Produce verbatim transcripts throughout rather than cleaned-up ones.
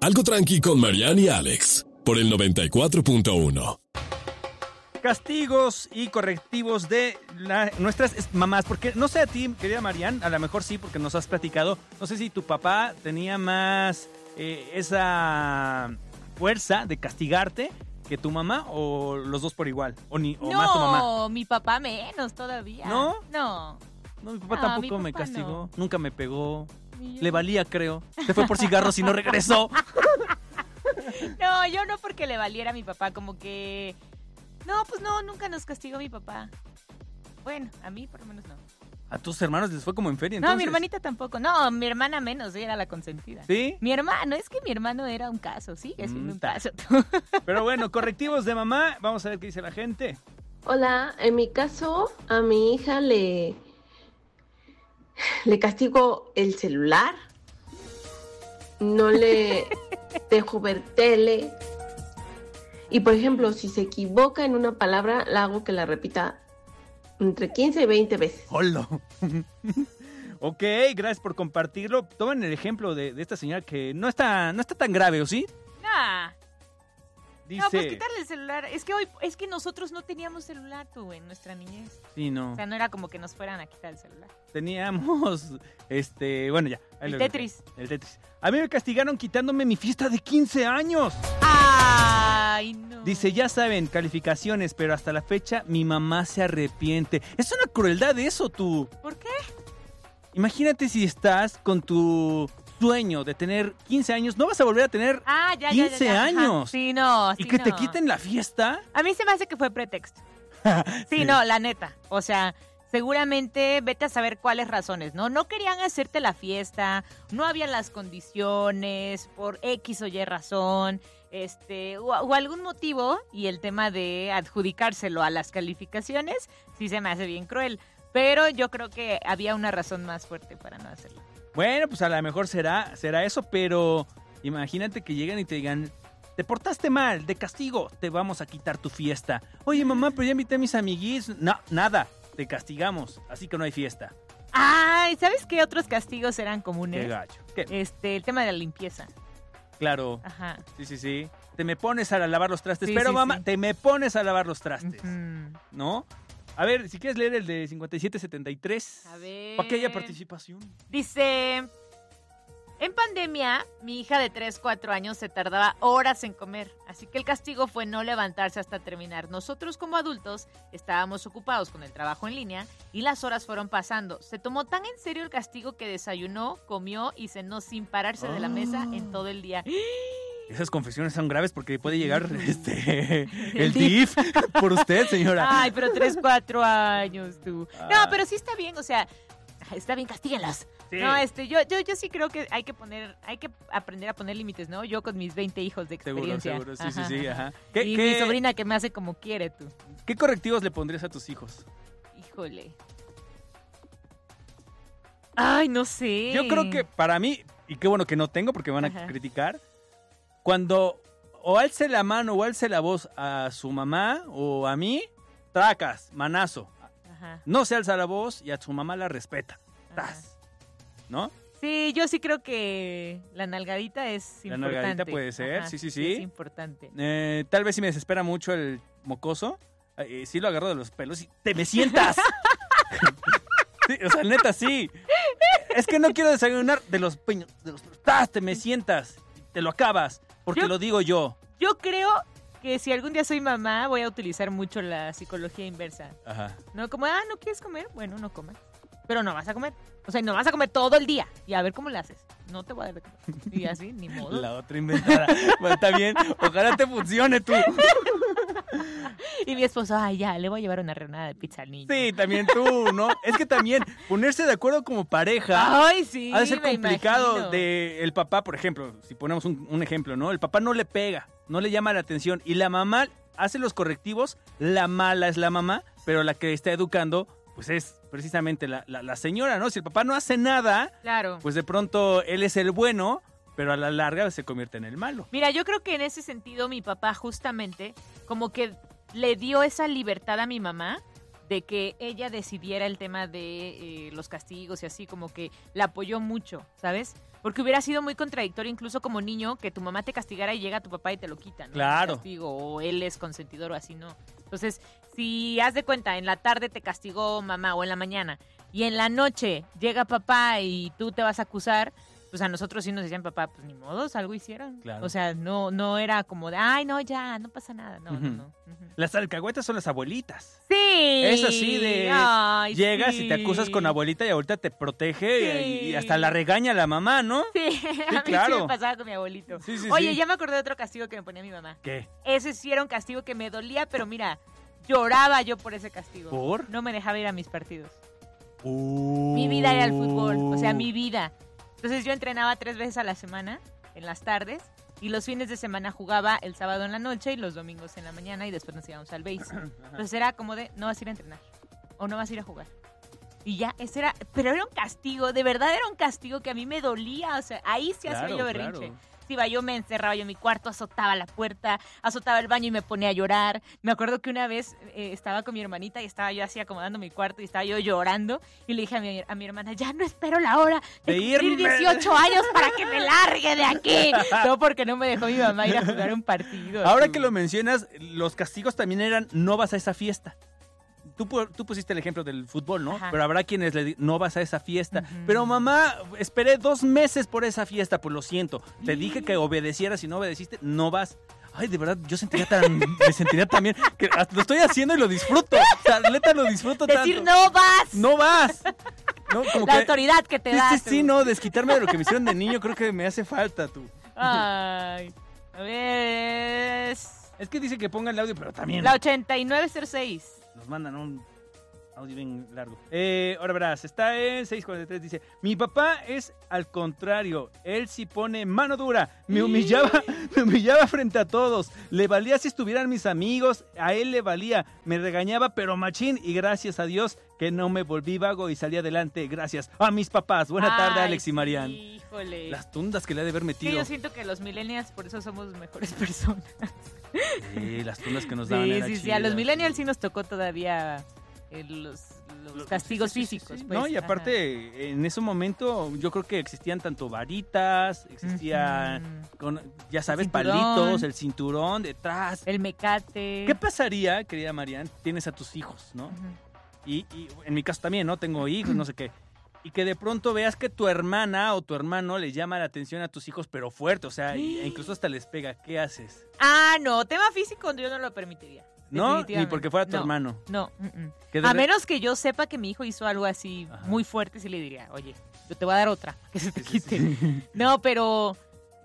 Algo Tranqui con Mariana y Alex, por el noventa y cuatro punto uno. Castigos y correctivos de la, nuestras mamás, porque no sé a ti, querida Marian, a lo mejor sí, porque nos has platicado, no sé si tu papá tenía más eh, esa fuerza de castigarte que tu mamá, o los dos por igual, o, ni, o no, más tu mamá. No, mi papá menos todavía. ¿No? No. No, mi papá No, tampoco mi papá me castigó, no. nunca me pegó, le valía, creo, se fue por cigarros y no regresó. No, yo no porque le valiera a mi papá, como que... No, pues no, nunca nos castigó mi papá. Bueno, a mí por lo menos no. ¿A tus hermanos les fue como en feria entonces? No, mi hermanita tampoco. No, mi hermana menos, ella era la consentida. ¿Sí? Mi hermano, es que mi hermano era un caso, sigue siendo Mm, un ta. caso. Pero bueno, correctivos de mamá, vamos a ver qué dice la gente. Hola, en mi caso, a mi hija le, le castigo el celular, no le dejo ver tele y, por ejemplo, si se equivoca en una palabra, la hago que la repita entre quince y veinte veces. ¡Hola! Ok, gracias por compartirlo. Tomen el ejemplo de, de esta señora que no está, no está tan grave, ¿o sí? Nah. Dice... No, pues quitarle el celular. Es que hoy, es que nosotros no teníamos celular, tú, en nuestra niñez. Sí, no. O sea, no era como que nos fueran a quitar el celular. Teníamos, este, bueno, ya. ahí El lo Tetris. dejé. El Tetris. A mí me castigaron quitándome mi fiesta de quince años. Ay, no. Dice, ya saben, calificaciones, pero hasta la fecha mi mamá se arrepiente. Es una crueldad eso, tú. ¿Por qué? Imagínate si estás con tu sueño de tener quince años, no vas a volver a tener Ah, ya, ya, ya, quince ya. años. Ajá. Sí, no, Y sí, que te no. quiten la fiesta. A mí se me hace que fue pretexto. Sí, Sí. no, la neta. O sea, seguramente vete a saber cuáles razones, ¿no? No querían hacerte la fiesta, no habían las condiciones, por X o Y razón, este, o, o algún motivo, y el tema de adjudicárselo a las calificaciones, sí se me hace bien cruel. Pero yo creo que había una razón más fuerte para no hacerlo. Bueno, pues a lo mejor será, será eso, pero imagínate que llegan y te digan, te portaste mal, de castigo, te vamos a quitar tu fiesta. Oye, mamá, pero ya invité a mis amiguis. No, nada, te castigamos, así que no hay fiesta. Ay, ¿sabes qué otros castigos eran comunes? Qué gacho. ¿Qué? Este, el tema de la limpieza. Claro, Ajá. sí, sí, sí. Te me pones a lavar los trastes, Sí, pero sí, mamá, sí. te me pones a lavar los trastes, Ujú. ¿no? A ver, si quieres leer el de cincuenta y siete setenta y tres. A ver. Para que haya participación. Dice, en pandemia, mi hija de tres, cuatro años se tardaba horas en comer, así que el castigo fue no levantarse hasta terminar. Nosotros como adultos estábamos ocupados con el trabajo en línea y las horas fueron pasando. Se tomó tan en serio el castigo que desayunó, comió y cenó sin pararse de la mesa en todo el día. Esas confesiones son graves porque puede llegar este el El D I F por usted, señora. Ay, pero tres, cuatro años, tú. Ah. No, pero sí está bien, o sea, está bien, castíguenlas. Sí. No, este, yo, yo, yo sí creo que hay que poner, hay que aprender a poner límites, ¿no? Yo con mis veinte hijos de Seguro, experiencia. seguro, sí, Ajá, sí, sí, ajá. ajá. ¿Qué, Y qué- mi sobrina que me hace como quiere, tú. ¿Qué correctivos le pondrías a tus hijos? Híjole. Ay, no sé. Yo creo que para mí, y qué bueno que no tengo porque me van a Ajá. criticar, cuando o alce la mano o alce la voz a su mamá o a mí, tracas, manazo. Ajá, No se alza la voz y a su mamá la respeta. ajá. Tas. ¿No? Sí, yo sí creo que la nalgadita es La importante. nalgadita puede ser, sí, sí, sí. Es importante. Eh, tal vez si me desespera mucho el mocoso, eh, sí lo agarro de los pelos y ¡te me sientas! Sí, o sea, neta, sí. Es que no quiero desayunar de los peños, de los ¡tas! Te me sientas, te lo acabas, porque Yo- lo digo yo. Yo creo que si algún día soy mamá, voy a utilizar mucho la psicología inversa. Ajá. No, como, ah, ¿no quieres comer? Bueno, no comas. Pero no vas a comer. O sea, no vas a comer todo el día. Y a ver cómo le haces. No te voy a dar de comer. Y así, ni modo. La otra inventada. Bueno, está bien. Ojalá te funcione tú. Y mi esposo, ay, ya, le voy a llevar una rebanada de pizza al niño. Sí, también tú, ¿no? Es que también ponerse de acuerdo como pareja. Ay, sí, Ha de ser me complicado imagino. de el papá, por ejemplo, si ponemos un, un ejemplo, ¿no? El papá no le pega, no le llama la atención y la mamá hace los correctivos, la mala es la mamá, pero la que está educando, pues es precisamente la, la, la señora, ¿no? Si el papá no hace nada, Claro. pues de pronto él es el bueno, pero a la larga se convierte en el malo. Mira, yo creo que en ese sentido mi papá justamente como que le dio esa libertad a mi mamá de que ella decidiera el tema de eh, los castigos y así, como que la apoyó mucho, ¿sabes? Porque hubiera sido muy contradictorio incluso como niño que tu mamá te castigara y llega tu papá y te lo quita, ¿no? Claro. El castigo, o él es consentidor o así, ¿no? Entonces, si haz de cuenta, en la tarde te castigó mamá o en la mañana y en la noche llega papá y tú te vas a acusar, pues a nosotros sí nos decían, papá, pues ni modos, algo hicieron. Claro. O sea, no no era como de, ay, no, ya, no pasa nada. No, Ujú. no, no. Ujú. Las alcahuetas son las abuelitas. Sí. Es así de, Ay, llegas sí. y te acusas con abuelita y abuelita te protege Sí. y, y hasta la regaña la mamá, ¿no? Sí, a mí claro. sí me pasaba con mi abuelito. Sí, sí, Oye, sí. ya me acordé de otro castigo que me ponía mi mamá. ¿Qué? Ese sí era un castigo que me dolía, pero mira, lloraba yo por ese castigo. ¿Por? No me dejaba ir a mis partidos. Uh. Mi vida era el fútbol, o sea, mi vida. Entonces yo entrenaba tres veces a la semana, en las tardes, y los fines de semana jugaba el sábado en la noche y los domingos en la mañana y después nos íbamos al base. Entonces era como de, no vas a ir a entrenar o no vas a ir a jugar. Y ya, ese era, pero era un castigo, de verdad era un castigo que a mí me dolía, o sea, ahí sí hacía Claro, yo berrinche. claro. Si iba yo, me encerraba yo en mi cuarto, azotaba la puerta, azotaba el baño y me ponía a llorar. Me acuerdo que una vez eh, estaba con mi hermanita y estaba yo así acomodando mi cuarto y estaba yo llorando y le dije a mi, a mi hermana, ya no espero la hora de, De cumplir irme. dieciocho años para que me largue de aquí. No, porque no me dejó mi mamá ir a jugar un partido. Ahora tú. que lo mencionas, los castigos también eran no vas a esa fiesta. Tú, pu- tú pusiste el ejemplo del fútbol, ¿no? Ajá. Pero habrá quienes le di- no vas a esa fiesta. Ujú. Pero mamá, esperé dos meses por esa fiesta, pues lo siento. Te dije que obedecieras y no obedeciste, no vas. Ay, de verdad, yo sentiría tan, me sentiría también que hasta lo estoy haciendo y lo disfruto. O sea, neta, lo disfruto Decir tanto. no vas. No vas. No, como La que- autoridad que te Sí, da. sí, sí, tú. no, desquitarme de lo que me hicieron de niño creo que me hace falta, tú. Ay. A ver. es Es que dice que ponga el audio, pero también La ochenta y nueve cero seis. nos mandan un audio bien largo. Eh, ahora verás, está en seis cuarenta y tres, dice, mi papá es al contrario, él sí pone mano dura, me humillaba, me humillaba frente a todos, le valía si estuvieran mis amigos, a él le valía, me regañaba pero machín y gracias a Dios que no me volví vago y salí adelante, gracias a mis papás. Buena tarde, Ay, Alex y Marian. Híjole. Las tundas que le ha de haber Sí, metido. yo siento que los millennials por eso somos mejores personas. Sí, las tundas que nos daban Sí, eran sí, sí. A los chidas. millennials sí nos tocó todavía eh, los, los Los- castigos sí, sí, sí, físicos. sí. Pues. No, y Ajá. aparte, en ese momento yo creo que existían tanto varitas, existían, Ujú. con, ya sabes, cinturón. palitos, el cinturón detrás. El mecate. ¿Qué pasaría, querida Marian? Tienes a tus hijos, ¿no? Ujú. Y, y en mi caso también, ¿no? Tengo hijos, no sé qué. Y que de pronto veas que tu hermana o tu hermano le llama la atención a tus hijos, pero fuerte, o sea, y- e incluso hasta les pega. ¿Qué haces? Ah, no, tema físico yo no lo permitiría. ¿No? Ni Definitivamente. porque fuera tu No, hermano. No, mm, mm. Que de A re- menos que yo sepa que mi hijo hizo algo así Ajá. muy fuerte, sí le diría, oye, yo te voy a dar otra, que se te Sí, sí, quite. sí. No, pero...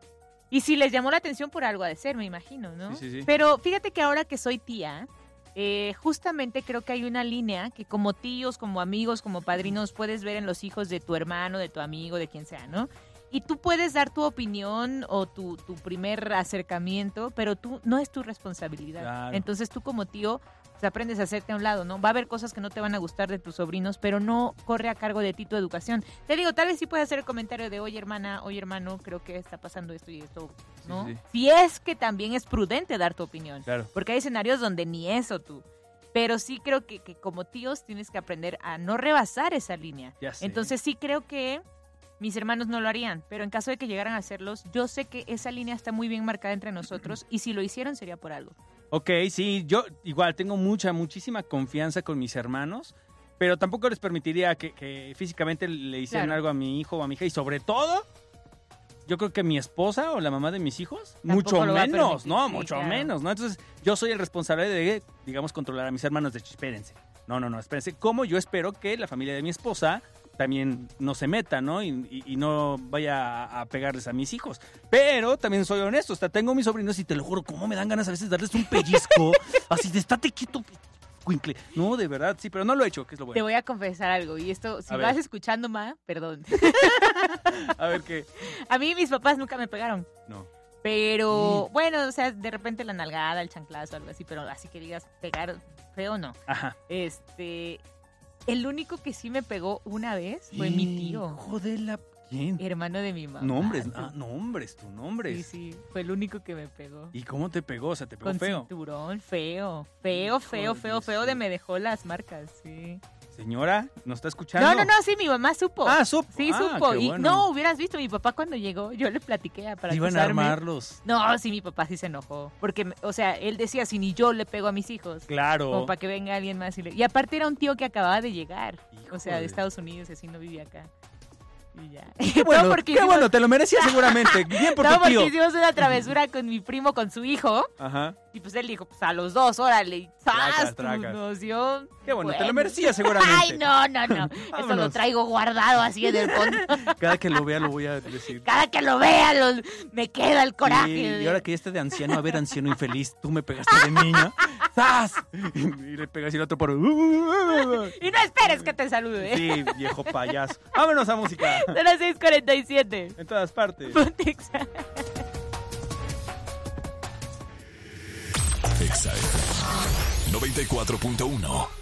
Y si les llamó la atención por algo ha de ser, me imagino, ¿no? Sí, sí, sí. Pero fíjate que ahora que soy tía, eh, justamente creo que hay una línea que como tíos, como amigos, como padrinos, puedes ver en los hijos de tu hermano, de tu amigo, de quien sea, ¿no? Y tú puedes dar tu opinión o tu, tu primer acercamiento, pero tú no es tu responsabilidad. Claro. Entonces tú como tío pues, aprendes a hacerte a un lado, ¿no? Va a haber cosas que no te van a gustar de tus sobrinos, pero no corre a cargo de ti tu educación. Te digo, tal vez sí puedes hacer el comentario de, oye hermana, oye hermano, creo que está pasando esto y esto, ¿no? Sí, sí. Si es que también es prudente dar tu opinión. Claro. Porque hay escenarios donde ni eso tú. Pero sí creo que, que como tíos tienes que aprender a no rebasar esa línea. Ya sé. Entonces sí creo que mis hermanos no lo harían, pero en caso de que llegaran a hacerlos, yo sé que esa línea está muy bien marcada entre nosotros y si lo hicieron sería por algo. Ok, sí, yo igual tengo mucha, muchísima confianza con mis hermanos, pero tampoco les permitiría que, que físicamente le hicieran Claro. algo a mi hijo o a mi hija. Y sobre todo, yo creo que mi esposa o la mamá de mis hijos, Tampoco mucho lo va a menos, permitir, ¿no? sí, mucho claro. menos, ¿no? Entonces, yo soy el responsable de, digamos, controlar a mis hermanos de, espérense. No, no, no, espérense. Como yo espero que la familia de mi esposa también no se meta, ¿no? Y, y- y no vaya a, a pegarles a mis hijos. Pero también soy honesto, hasta tengo mis sobrinos y te lo juro, cómo me dan ganas a veces de darles un pellizco, así de estate quieto, cuincle. No, de verdad, sí, pero no lo he hecho, que es lo Te bueno. voy a confesar algo y esto, si A vas ver. escuchando, Ma, perdón. A ver qué. A mí mis papás nunca me pegaron. No. Pero, bueno, o sea, de repente la nalgada, el chanclazo, algo así, pero así que digas pegar feo, no. Ajá. Este, el único que sí me pegó una vez fue mi tío. Joder, la... ¿Quién? Hermano de mi mamá. Nombres, Sí. ah, nombres, tu nombres. Sí, sí, fue el único que me pegó. ¿Y cómo te pegó? O sea, te pegó Con feo. cinturón, feo, feo, Hijo feo, de feo, feo, su- de me dejó las marcas, sí. Señora, ¿nos está escuchando? No, no, no, sí, mi mamá supo. Ah, supo. Sí, Ah, supo. qué Y bueno. no, hubieras visto, mi papá cuando llegó, yo le platiqué para Iban a acusarme. armarlos. No, sí, mi papá sí se enojó. Porque, o sea, él decía, si ni yo le pego a mis hijos. Claro. Como para que venga alguien más. Y, le... y aparte era un tío que acababa de llegar. O sea, de Híjole. Estados Unidos, y así no vivía acá. Y ya. Qué bueno, No, porque qué hicimos- bueno, te lo merecías seguramente. Bien por No, tu porque tío. hicimos una travesura con mi primo, con su hijo. Ajá. Y pues él dijo, pues a los dos, órale. Y ¡zas! Tracas, tracas. Nos dio... Qué bueno, te lo merecías seguramente. Ay, no, no, no. Eso lo Vámonos. traigo guardado así en el fondo. Cada que lo vea lo voy a decir. Cada que lo vea, lo- me queda el coraje. Y, de- y ahora que ya esté de anciano, a ver, anciano infeliz, tú me pegaste de niña. ¡Zas! Y le pegas y el otro por... Y no esperes que te salude. Sí, viejo payaso. Vámonos a música. Son las seis cuarenta y siete. En todas partes. Ponte Exa. Exa F M noventa y cuatro punto uno.